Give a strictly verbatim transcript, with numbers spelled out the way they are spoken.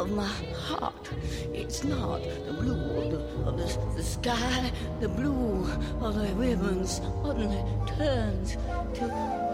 of my heart. It's not the blue of the, of the, the sky. The blue of the ribbons suddenly turns to